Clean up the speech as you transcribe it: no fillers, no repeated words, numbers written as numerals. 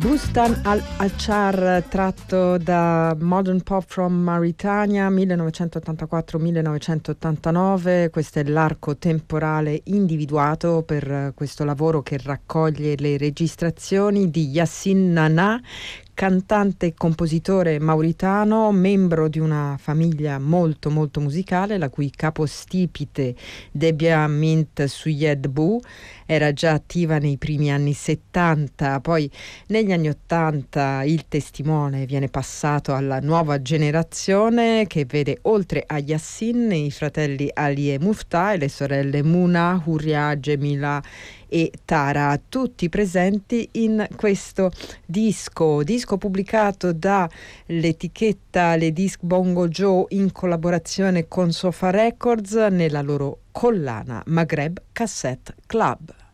Bustan al-Achar, tratto da Modern Pop from Mauritania 1984-1989. Questo è l'arco temporale individuato per questo lavoro che raccoglie le registrazioni di Yassin Nana, cantante e compositore mauritano, membro di una famiglia molto molto musicale, la cui capostipite Debia Mint Suyed Bou era già attiva nei primi anni 70, poi negli anni 80 il testimone viene passato alla nuova generazione che vede oltre a Yassin i fratelli Ali e Muftah e le sorelle Muna, Huria, Gemila e Tara, tutti presenti in questo disco pubblicato dall'etichetta Le Disc Bongo Joe in collaborazione con Sofa Records nella loro collana Maghreb Cassette Club.